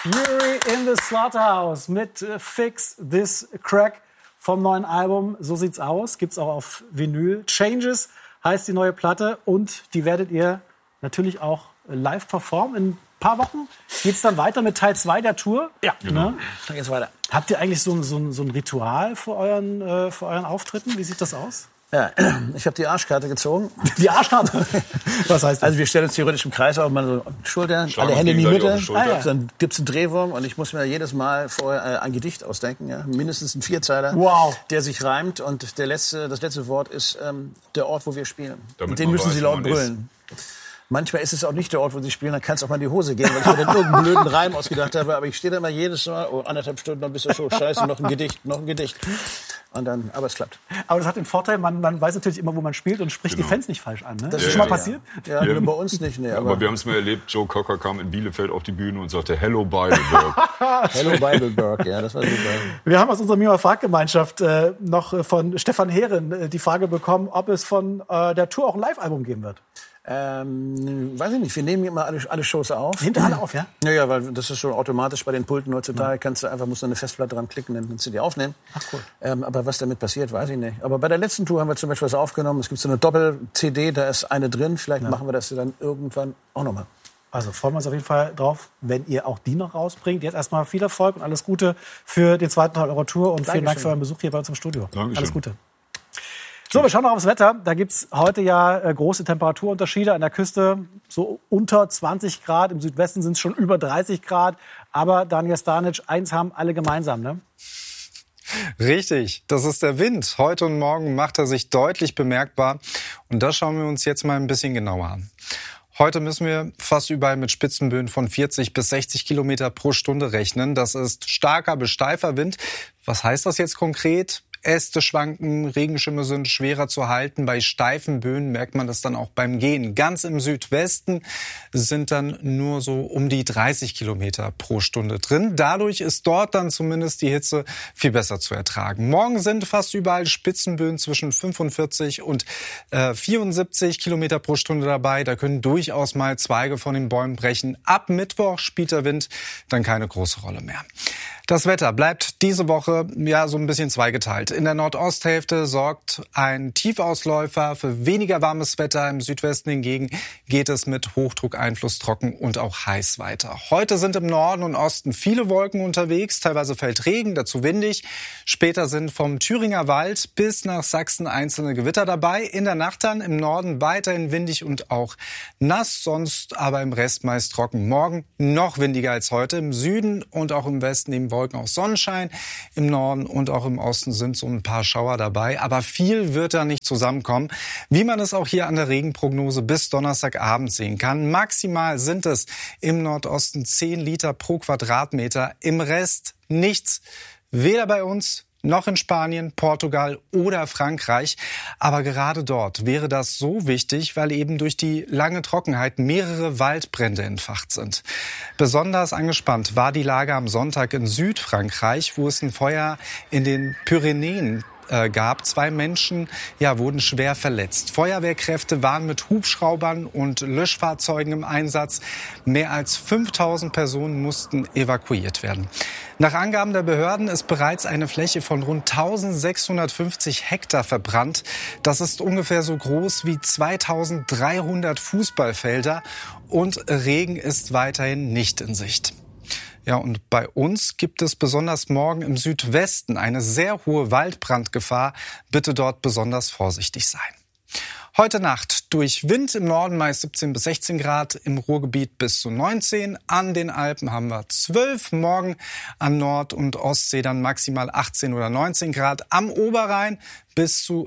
Fury in the Slaughterhouse mit Fix This Crack vom neuen Album. So sieht's aus. Gibt's auch auf Vinyl. Changes heißt die neue Platte und die werdet ihr natürlich auch live performen. In ein paar Wochen geht's dann weiter mit Teil 2 der Tour. Ja, genau. Dann geht's weiter. Habt ihr eigentlich so ein Ritual für euren Auftritten? Wie sieht das aus? Ja, ich habe die Arschkarte gezogen. Die Arschkarte? Was heißt das? Also wir stellen uns theoretisch im Kreis auf, meine Schultern, alle Hände in die Mitte. Dann gibt's einen Drehwurm und ich muss mir jedes Mal vorher ein Gedicht ausdenken. Ja? Mindestens ein Vierzeiler, der sich reimt. Und das letzte Wort ist der Ort, wo wir spielen. Und den müssen Sie laut brüllen. Manchmal ist es auch nicht der Ort, wo sie spielen, dann kann es auch mal in die Hose gehen, weil ich mir dann irgendeinen blöden Reim ausgedacht habe. Aber ich stehe da immer jedes Mal, 1,5 Stunden, dann bist du schon scheiße, noch ein Gedicht. Und dann, aber es klappt. Aber das hat den Vorteil, man weiß natürlich immer, wo man spielt und spricht die Fans nicht falsch an. Ne? Das ist schon mal passiert? Ja, bei uns nicht. Nee, aber wir haben es mal erlebt, Joe Cocker kam in Bielefeld auf die Bühne und sagte, Hello Beidelberg. Hello Beidelberg, ja, das war super. Wir haben aus unserer Mima-Frag-Gemeinschaft noch von Stefan Heeren die Frage bekommen, ob es von der Tour auch ein Live-Album geben wird. Weiß ich nicht, wir nehmen immer alle Shows auf. Nehmt ihr alle auf, ja? Ja, weil das ist schon automatisch bei den Pulten heutzutage. Musst du eine Festplatte dran klicken, dann kannst du die aufnehmen. Ach cool. Aber was damit passiert, weiß ich nicht. Aber bei der letzten Tour haben wir zum Beispiel was aufgenommen. Es gibt so eine Doppel-CD, da ist eine drin. Vielleicht machen wir das dann irgendwann auch nochmal. Also freuen wir uns auf jeden Fall drauf, wenn ihr auch die noch rausbringt. Jetzt erstmal viel Erfolg und alles Gute für den zweiten Teil eurer Tour. Und vielen Dank für euren Besuch hier bei uns im Studio. Dankeschön. Alles Gute. So, wir schauen noch aufs Wetter. Da gibt's heute ja große Temperaturunterschiede. An der Küste so unter 20 Grad. Im Südwesten sind es schon über 30 Grad. Aber Daniel Stanic, eins haben alle gemeinsam, ne? Richtig, das ist der Wind. Heute und morgen macht er sich deutlich bemerkbar. Und das schauen wir uns jetzt mal ein bisschen genauer an. Heute müssen wir fast überall mit Spitzenböen von 40 bis 60 Kilometer pro Stunde rechnen. Das ist starker bis steifer Wind. Was heißt das jetzt konkret? Äste schwanken, Regenschirme sind schwerer zu halten. Bei steifen Böen merkt man das dann auch beim Gehen. Ganz im Südwesten sind dann nur so um die 30 Kilometer pro Stunde drin. Dadurch ist dort dann zumindest die Hitze viel besser zu ertragen. Morgen sind fast überall Spitzenböen zwischen 45 und 74 Kilometer pro Stunde dabei. Da können durchaus mal Zweige von den Bäumen brechen. Ab Mittwoch spielt der Wind dann keine große Rolle mehr. Das Wetter bleibt diese Woche ja so ein bisschen zweigeteilt. In der Nordosthälfte sorgt ein Tiefausläufer für weniger warmes Wetter. Im Südwesten hingegen geht es mit Hochdruckeinfluss trocken und auch heiß weiter. Heute sind im Norden und Osten viele Wolken unterwegs. Teilweise fällt Regen, dazu windig. Später sind vom Thüringer Wald bis nach Sachsen einzelne Gewitter dabei. In der Nacht dann im Norden weiterhin windig und auch nass, sonst aber im Rest meist trocken. Morgen noch windiger als heute. Im Süden und auch im Westen neben Wolken auch Sonnenschein. Im Norden und auch im Osten sind so ein paar Schauer dabei. Aber viel wird da nicht zusammenkommen. Wie man es auch hier an der Regenprognose bis Donnerstagabend sehen kann. Maximal sind es im Nordosten 10 Liter pro Quadratmeter. Im Rest nichts. Weder bei uns noch in Spanien, Portugal oder Frankreich. Aber gerade dort wäre das so wichtig, weil eben durch die lange Trockenheit mehrere Waldbrände entfacht sind. Besonders angespannt war die Lage am Sonntag in Südfrankreich, wo es ein Feuer in den Pyrenäen gab. 2 Menschen wurden schwer verletzt. Feuerwehrkräfte waren mit Hubschraubern und Löschfahrzeugen im Einsatz. Mehr als 5000 Personen mussten evakuiert werden. Nach Angaben der Behörden ist bereits eine Fläche von rund 1650 Hektar verbrannt. Das ist ungefähr so groß wie 2300 Fußballfelder und Regen ist weiterhin nicht in Sicht. Ja, und bei uns gibt es besonders morgen im Südwesten eine sehr hohe Waldbrandgefahr. Bitte dort besonders vorsichtig sein. Heute Nacht durch Wind im Norden meist 17 bis 16 Grad, im Ruhrgebiet bis zu 19. An den Alpen haben wir 12. Morgen an Nord- und Ostsee dann maximal 18 oder 19 Grad. Am Oberrhein bis zu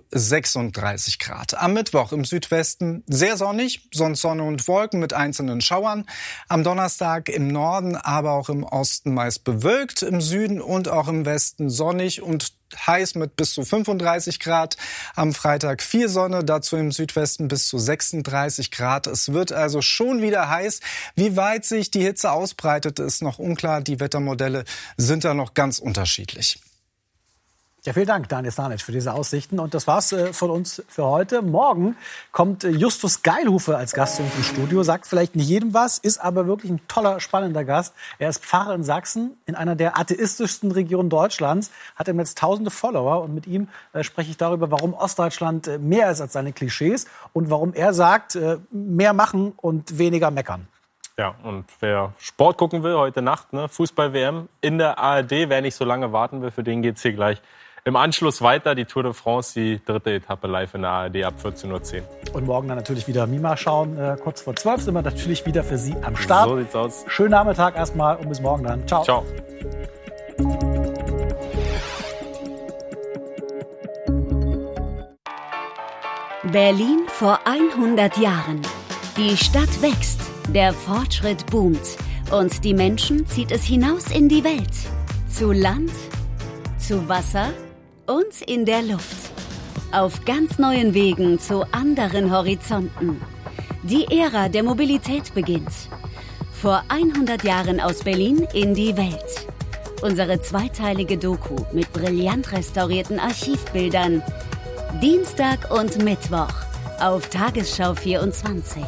36 Grad. Am Mittwoch im Südwesten sehr sonnig, sonst Sonne und Wolken mit einzelnen Schauern. Am Donnerstag im Norden, aber auch im Osten meist bewölkt. Im Süden und auch im Westen sonnig und heiß mit bis zu 35 Grad. Am Freitag viel Sonne, dazu im Südwesten bis zu 36 Grad. Es wird also schon wieder heiß. Wie weit sich die Hitze ausbreitet, ist noch unklar. Die Wettermodelle sind da noch ganz unterschiedlich. Ja, vielen Dank, Daniel Stanic, für diese Aussichten. Und das war's von uns für heute. Morgen kommt Justus Geilhufe als Gast zu uns im Studio. Sagt vielleicht nicht jedem was, ist aber wirklich ein toller, spannender Gast. Er ist Pfarrer in Sachsen, in einer der atheistischsten Regionen Deutschlands. Hat im Netz tausende Follower. Und mit ihm spreche ich darüber, warum Ostdeutschland mehr ist als seine Klischees. Und warum er sagt, mehr machen und weniger meckern. Ja, und wer Sport gucken will, heute Nacht, ne, Fußball-WM in der ARD, wer nicht so lange warten will, für den geht's hier gleich im Anschluss weiter. Die Tour de France, die 3. Etappe live in der ARD ab 14:10 Uhr. Und morgen dann natürlich wieder Mima schauen. Kurz vor 12 sind wir natürlich wieder für Sie am Start. So sieht's aus. Schönen Nachmittag erstmal und bis morgen dann. Ciao. Ciao. Berlin vor 100 Jahren. Die Stadt wächst, der Fortschritt boomt und die Menschen zieht es hinaus in die Welt. Zu Land, zu Wasser und in der Luft. Auf ganz neuen Wegen zu anderen Horizonten. Die Ära der Mobilität beginnt. Vor 100 Jahren aus Berlin in die Welt. Unsere zweiteilige Doku mit brillant restaurierten Archivbildern. Dienstag und Mittwoch auf Tagesschau 24.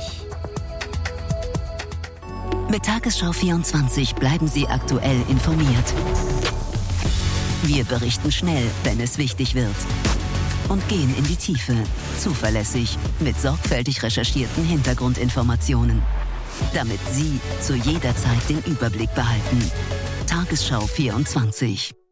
Mit Tagesschau 24 bleiben Sie aktuell informiert. Wir berichten schnell, wenn es wichtig wird. Und gehen in die Tiefe, zuverlässig, mit sorgfältig recherchierten Hintergrundinformationen. Damit Sie zu jeder Zeit den Überblick behalten. Tagesschau 24.